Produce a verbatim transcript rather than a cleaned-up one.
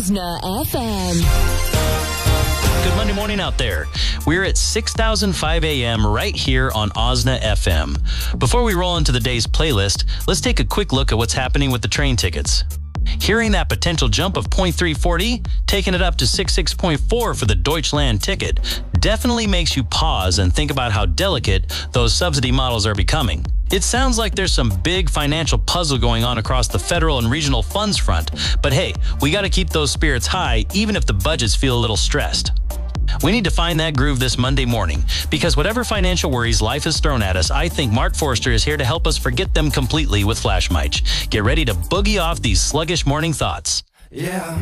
Osna F M. Good Monday morning out there. We're at six thousand five A M right here on Osna F M. Before we roll into the day's playlist, let's take a quick look at what's happening with the train tickets. Hearing that potential jump of zero point three four zero, taking it up to sixty-six point four for the Deutschland ticket, definitely makes you pause and think about how delicate those subsidy models are becoming. It sounds like there's some big financial puzzle going on across the federal and regional funds front, but hey, we got to keep those spirits high even if the budgets feel a little stressed. We need to find that groove this Monday morning, because whatever financial worries life has thrown at us, I think Mark Forster is here to help us forget them completely with Flash Mike. Get ready to boogie off these sluggish morning thoughts. Yeah.